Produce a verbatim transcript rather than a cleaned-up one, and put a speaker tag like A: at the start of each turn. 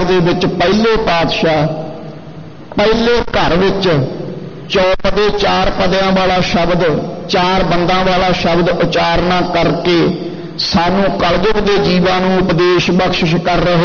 A: ਦੇ ਵਿੱਚ ਪਹਿਲੇ ਪਾਤਸ਼ਾਹ ਪਹਿਲੇ ਘਰ ਵਿੱਚ ਚੌਪਦੇ ਚਾਰ ਪਦਿਆਂ ਵਾਲਾ ਸ਼ਬਦ, ਚਾਰ ਬੰਦਾਂ ਵਾਲਾ ਸ਼ਬਦ ਉਚਾਰਨਾ ਕਰਕੇ ਸਾਨੂੰ ਕਲਯੁਗ ਦੇ ਜੀਵਾਂ ਨੂੰ ਉਪਦੇਸ਼ ਬਖਸ਼ਿਸ਼ ਕਰ ਰਹੇ